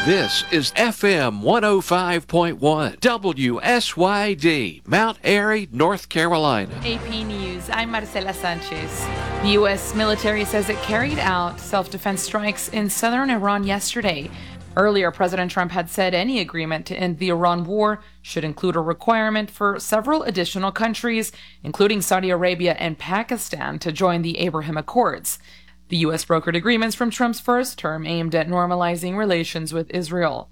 This is FM 105.1 WSYD, Mount Airy, North Carolina. AP News, I'm Marcela Sanchez. The U.S. military says it carried out self-defense strikes in southern Iran yesterday. Earlier, President Trump had said any agreement to end the Iran war should include a requirement for several additional countries, including Saudi Arabia and Pakistan, to join the Abraham Accords. The U.S. brokered agreements from Trump's first term aimed at normalizing relations with Israel.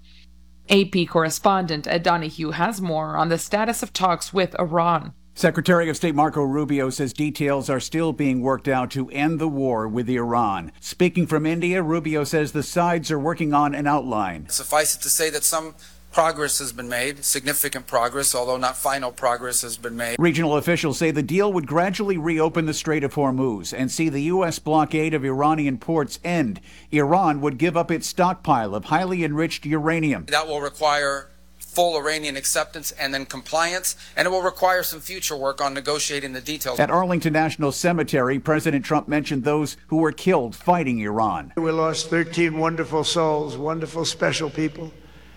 AP correspondent Ed Donahue has more on the status of talks with Iran. Secretary of State Marco Rubio says details are still being worked out to end the war with Iran. Speaking from India, Rubio says the sides are working on an outline. Suffice it to say that some progress has been made, significant progress, although not final progress has been made. Regional officials say the deal would gradually reopen the Strait of Hormuz and see the U.S. blockade of Iranian ports end. Iran would give up its stockpile of highly enriched uranium. That will require full Iranian acceptance and then compliance, and it will require some future work on negotiating the details. At Arlington National Cemetery, President Trump mentioned those who were killed fighting Iran. We lost 13 wonderful souls, wonderful, special people.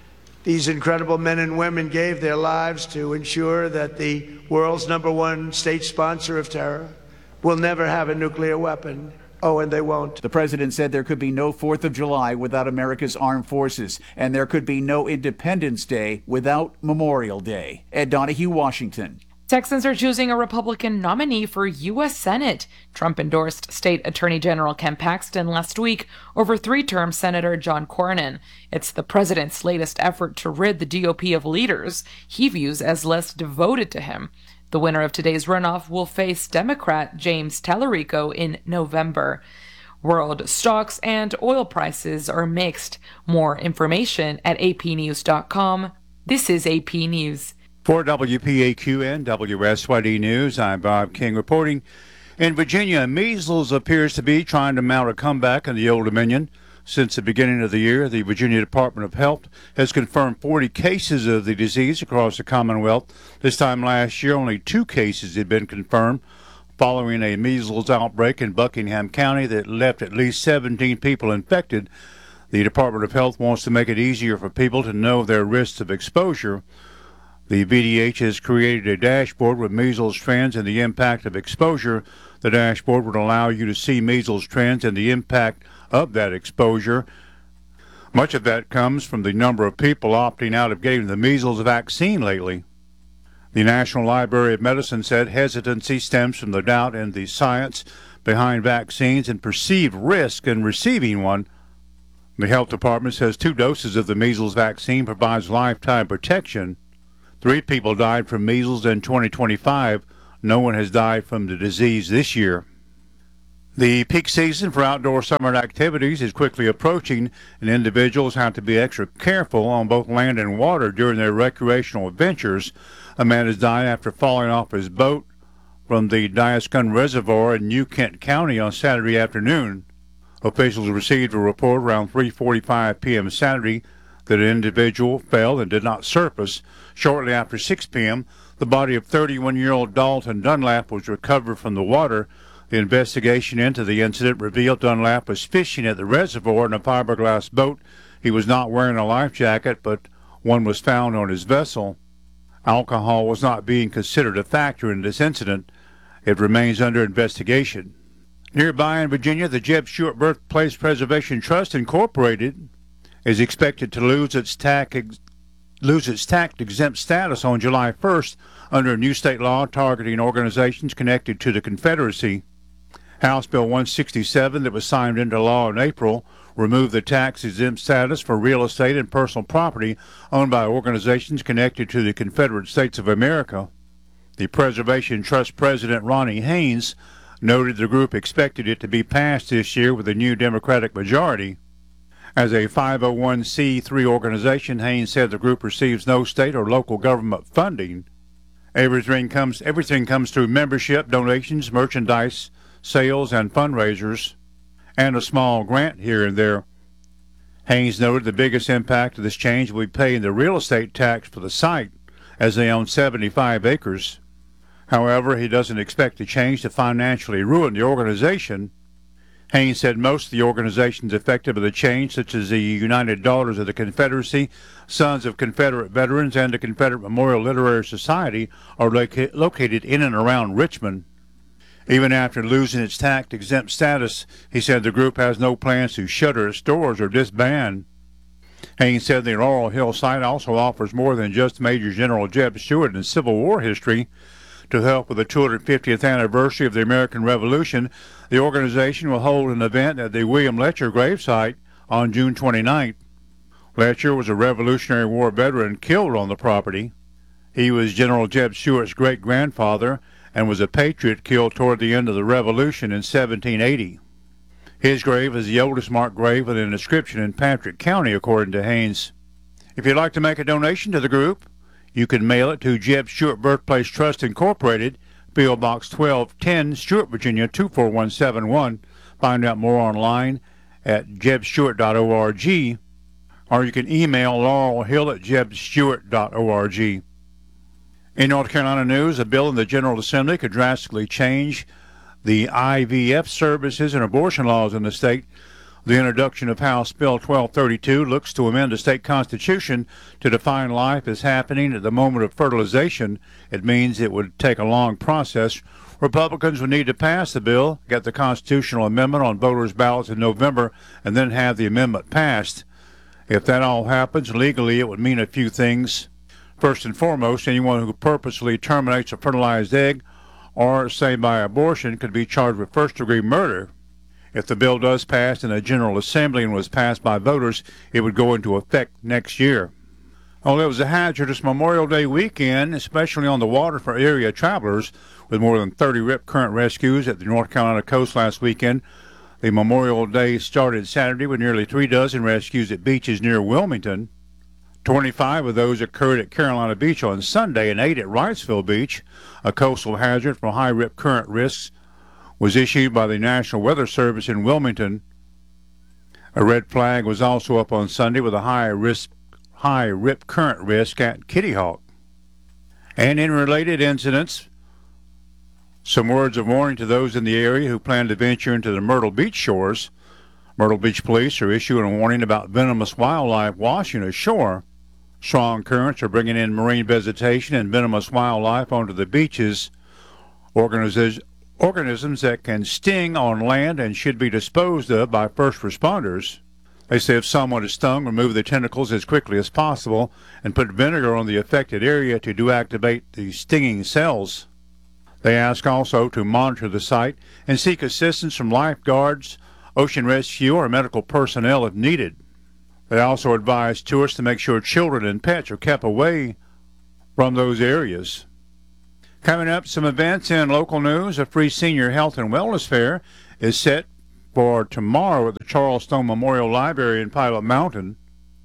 These incredible men and women gave their lives to ensure that the world's #1 state sponsor of terror will never have a nuclear weapon. Oh, and they won't. The president said there could be no 4th of July without America's armed forces, and there could be no Independence Day without Memorial Day. Ed Donahue, Washington. Texans are choosing a Republican nominee for U.S. Senate. Trump endorsed State Attorney General Ken Paxton last week over three-term Senator John Cornyn. It's the president's latest effort to rid the GOP of leaders he views as less devoted to him. The winner of today's runoff will face Democrat James Tallarico in November. World stocks and oil prices are mixed. More information at apnews.com. This is AP News. For WPAQ and WSYD News, I'm Bob King reporting. In Virginia, measles appears to be trying to mount a comeback in the Old Dominion. Since the beginning of the year, the Virginia Department of Health has confirmed 40 cases of the disease across the Commonwealth. This time last year, only 2 cases had been confirmed, following a measles outbreak in Buckingham County that left at least 17 people infected. The Department of Health wants to make it easier for people to know their risks of exposure. The VDH has created a dashboard with measles trends and the impact of exposure. The dashboard would allow you to see measles trends and the impact of that exposure. Much of that comes from the number of people opting out of getting the measles vaccine lately. The National Library of Medicine said hesitancy stems from the doubt in the science behind vaccines and perceived risk in receiving one. The health department says 2 doses of the measles vaccine provides lifetime protection. 3 people died from measles in 2025. No one has died from the disease this year. The peak season for outdoor summer activities is quickly approaching, and individuals have to be extra careful on both land and water during their recreational adventures. A man has died after falling off his boat from the Diascun Reservoir in New Kent County on Saturday afternoon. Officials received a report around 3:45 p.m. Saturday that an individual fell and did not surface. Shortly after 6 p.m., the body of 31-year-old Dalton Dunlap was recovered from the water. The investigation into the incident revealed Dunlap was fishing at the reservoir in a fiberglass boat. He was not wearing a life jacket, but one was found on his vessel. Alcohol was not being considered a factor in this incident. It remains under investigation. Nearby in Virginia, the Jeb Stuart Birthplace Preservation Trust, Incorporated, is expected to lose its tax-exempt status on July 1st under a new state law targeting organizations connected to the Confederacy. House Bill 167 that was signed into law in April removed the tax-exempt status for real estate and personal property owned by organizations connected to the Confederate States of America. The Preservation Trust President Ronnie Haynes noted the group expected it to be passed this year with a new Democratic majority. As a 501c3 organization, Haynes said the group receives no state or local government funding. Everything comes through membership, donations, merchandise, sales, and fundraisers, and a small grant here and there. Haynes noted the biggest impact of this change will be paying the real estate tax for the site, as they own 75 acres. However, he doesn't expect the change to financially ruin the organization. Haynes said most of the organizations affected by the change, such as the United Daughters of the Confederacy, Sons of Confederate Veterans, and the Confederate Memorial Literary Society, are located in and around Richmond. Even after losing its tax-exempt status, he said the group has no plans to shutter its doors or disband. Haynes said the Laurel Hill site also offers more than just Major General Jeb Stuart and Civil War history. To help with the 250th anniversary of the American Revolution, the organization will hold an event at the William Letcher gravesite on June 29th. Letcher was a Revolutionary War veteran killed on the property. He was General Jeb Stuart's great-grandfather and was a patriot killed toward the end of the Revolution in 1780. His grave is the oldest marked grave with an inscription in Patrick County, according to Haynes. If you'd like to make a donation to the group, you can mail it to Jeb Stuart Birthplace Trust Incorporated, P.O. Box 1210, Stuart, Virginia 24171. Find out more online at jebstuart.org, or you can email laurelhill@jebstuart.org. In North Carolina news, a bill in the General Assembly could drastically change the IVF services and abortion laws in the state. The introduction of House Bill 1232 looks to amend the state constitution to define life as happening at the moment of fertilization. It means it would take a long process. Republicans would need to pass the bill, get the constitutional amendment on voters' ballots in November, and then have the amendment passed. If that all happens legally, it would mean a few things. First and foremost, anyone who purposely terminates a fertilized egg, or say by abortion, could be charged with first-degree murder. If the bill does pass in the General Assembly and was passed by voters, it would go into effect next year. Well, it was a hazardous Memorial Day weekend, especially on the water for area travelers, with more than 30 rip current rescues at the North Carolina coast last weekend. The Memorial Day started Saturday with nearly 3 dozen rescues at beaches near Wilmington. 25 of those occurred at Carolina Beach on Sunday and 8 at Wrightsville Beach. A coastal hazard from high rip current risks was issued by the National Weather Service in Wilmington. A red flag was also up on Sunday with a high rip current risk at Kitty Hawk. And in related incidents, some words of warning to those in the area who plan to venture into the Myrtle Beach shores. Myrtle Beach police are issuing a warning about venomous wildlife washing ashore. Strong currents are bringing in marine vegetation and venomous wildlife onto the beaches. Organisms that can sting on land and should be disposed of by first responders. They say if someone is stung, remove the tentacles as quickly as possible and put vinegar on the affected area to deactivate the stinging cells. They ask also to monitor the site and seek assistance from lifeguards, ocean rescue, or medical personnel if needed. They also advise tourists to make sure children and pets are kept away from those areas. Coming up, some events in local news. A free senior health and wellness fair is set for tomorrow at the Charles Stone Memorial Library in Pilot Mountain.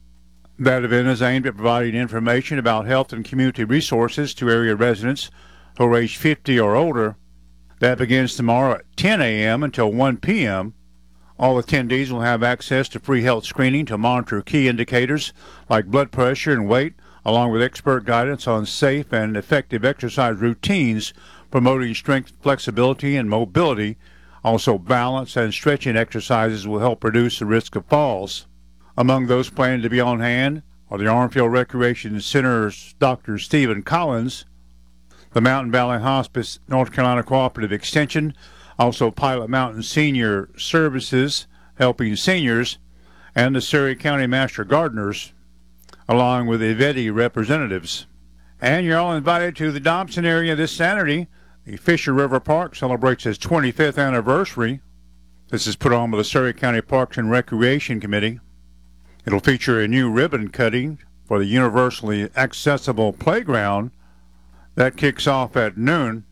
That event is aimed at providing information about health and community resources to area residents who are age 50 or older. That begins tomorrow at 10 a.m. until 1 p.m. All attendees will have access to free health screening to monitor key indicators like blood pressure and weight, along with expert guidance on safe and effective exercise routines, promoting strength, flexibility, and mobility. Also, balance and stretching exercises will help reduce the risk of falls. Among those planning to be on hand are the Armfield Recreation Center's Dr. Stephen Collins, the Mountain Valley Hospice North Carolina Cooperative Extension, also Pilot Mountain Senior Services, helping seniors, and the Surrey County Master Gardeners, along with Iveti representatives. And you're all invited to the Dobson area this Saturday. The Fisher River Park celebrates its 25th anniversary. This is put on by the Surrey County Parks and Recreation Committee. It'll feature a new ribbon cutting for the universally accessible playground. That kicks off at noon.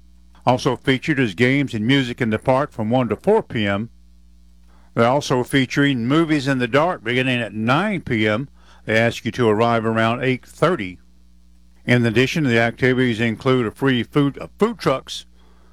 Also featured is games and music in the park from 1 to 4 p.m. They're also featuring movies in the dark beginning at 9 p.m. They ask you to arrive around 8:30. In addition, the activities include a free food trucks,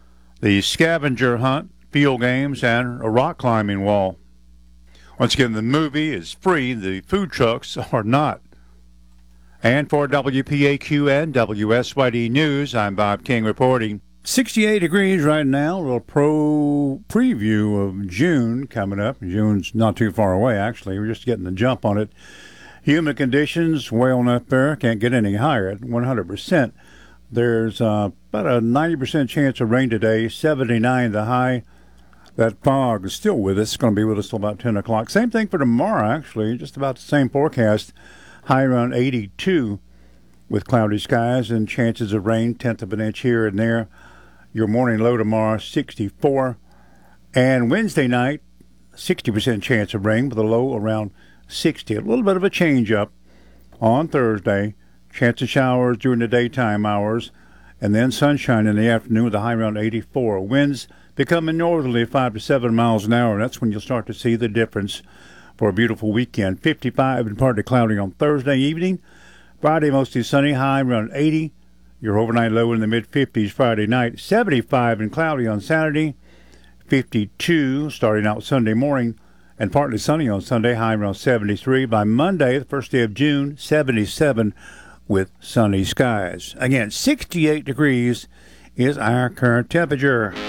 the scavenger hunt, field games, and a rock climbing wall. Once again, the movie is free. The food trucks are not. And for WPAQ and WSYD News, I'm Bob King reporting. 68 degrees right now. A little preview of June coming up. June's not too far away, actually. We're just getting the jump on it. Humid conditions way on up there. Can't get any higher at 100%. There's about a 90% chance of rain today, 79 the high. That fog is still with us. It's going to be with us till about 10 o'clock. Same thing for tomorrow, actually. Just about the same forecast. High around 82 with cloudy skies and chances of rain, 1/10 of an inch here and there. Your morning low tomorrow, 64. And Wednesday night, 60% chance of rain with a low around 60. A little bit of a change up on Thursday. Chance of showers during the daytime hours. And then sunshine in the afternoon with a high around 84. Winds becoming northerly 5 to 7 miles an hour. That's when you'll start to see the difference for a beautiful weekend. 55 and partly cloudy on Thursday evening. Friday mostly sunny, high around 80. Your overnight low in the mid-50s Friday night. 75 and cloudy on Saturday. 52 starting out Sunday morning. And partly sunny on Sunday, high around 73. By Monday, the first day of June, 77 with sunny skies. Again, 68 degrees is our current temperature.